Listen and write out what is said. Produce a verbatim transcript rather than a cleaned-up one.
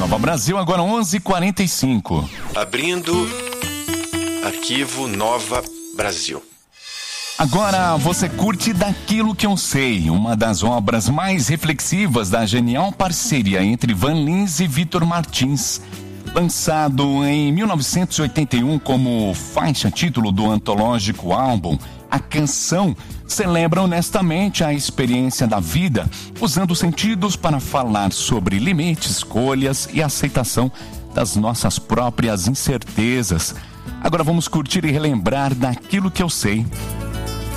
Nova Brasil, agora onze e quarenta e cinco. Abrindo arquivo Nova Brasil. Agora você curte Daquilo Que Eu Sei, uma das obras mais reflexivas da genial parceria entre Van Lins e Vitor Martins. Lançado em mil novecentos e oitenta e um como faixa título do antológico álbum, a canção celebra honestamente a experiência da vida, usando os sentidos para falar sobre limites, escolhas e aceitação das nossas próprias incertezas. Agora vamos curtir e relembrar Daquilo Que Eu Sei.